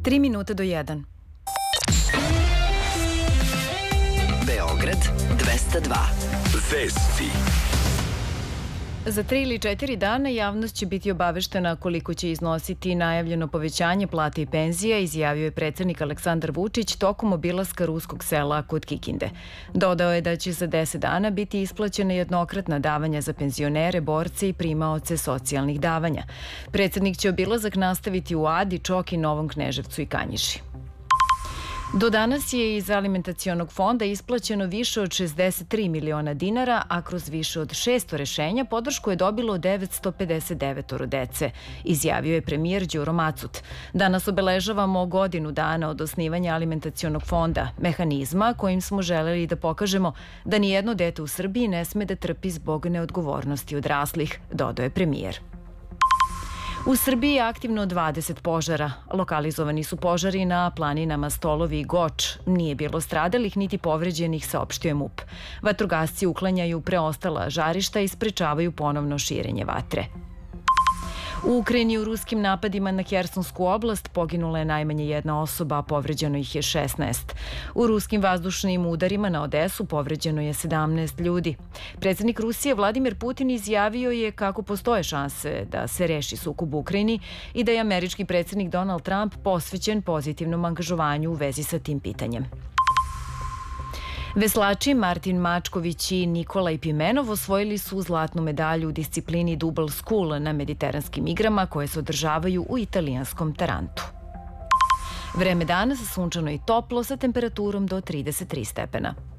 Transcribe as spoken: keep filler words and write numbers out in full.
Tri minuta do jedan. Beograd dvesta dva. Vesti. Za tri ili četiri dana javnost će biti obaveštena koliko će iznositi najavljeno povećanje plata i penzija, izjavio je predsednik Aleksandar Vučić tokom obilaska ruskog sela kod Kikinde. Dodao je da će za deset dana biti isplaćena jednokratna davanja za penzionere, borce i primaoce socijalnih davanja. Predsednik će obilazak nastaviti u Adi, Čoki, Novom Kneževcu i Kanjiži. Do danas je iz alimentacionog fonda isplaćeno više od šezdeset tri miliona dinara, a kroz više od šesto rešenja podršku je dobilo devetsto pedeset devet dece, izjavio je premijer Đuro Macut. Danas obeležavamo godinu dana od osnivanja alimentacionog fonda, mehanizma kojim smo želeli da pokažemo da nijedno dete u Srbiji ne sme da trpi zbog neodgovornosti odraslih, dodao je premijer. U Srbiji je aktivno dvadeset požara. Lokalizovani su požari na planinama Stolovi i Goč. Nije bilo stradalih niti povređenih, saopštio je MUP. Vatrogasci uklanjaju preostala žarišta i sprečavaju ponovno širenje vatre. U Ukrajini u ruskim napadima na Hersonsku oblast poginula je najmanje jedna osoba, a povređeno ih je šesnaest. U ruskim vazdušnim udarima na Odesu povređeno je sedamnaest ljudi. Predsednik Rusije Vladimir Putin izjavio je kako postoje šanse da se reši sukob u Ukrajini i da je američki predsednik Donald Trump posvećen pozitivnom angažovanju u vezi sa tim pitanjem. Veslači Martin Mačković i Nikolaj Pimenov osvojili su zlatnu medalju u disciplini Double Scull na mediteranskim igrama koje se održavaju u italijanskom Tarantu. Vreme danas sunčano i toplo sa temperaturom do trideset tri stepena.